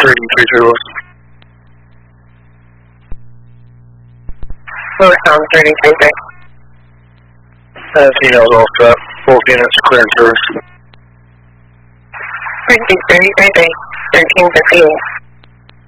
3333 Wilson. Sound 3333. Females all set. Both units clearing service. 3333, 1315.